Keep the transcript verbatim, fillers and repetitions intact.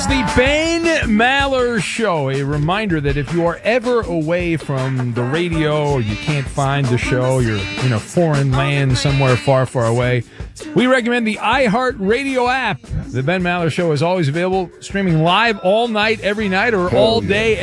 is the Ben Maller Show. A reminder that if you are ever away from the radio or you can't find the show, you're in a foreign land somewhere far, far away, we recommend the iHeartRadio app. The Ben Maller Show is always available, streaming live all night, every night, or all day,